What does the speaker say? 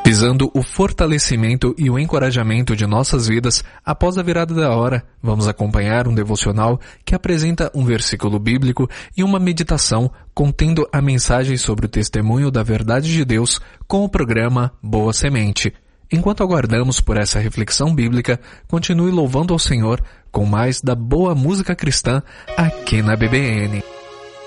Visando o fortalecimento e o encorajamento de nossas vidas, após a virada da hora, vamos acompanhar um devocional que apresenta um versículo bíblico e uma meditação contendo a mensagem sobre o testemunho da verdade de Deus com o programa Boa Semente. Enquanto aguardamos por essa reflexão bíblica, continue louvando ao Senhor com mais da boa música cristã aqui na BBN.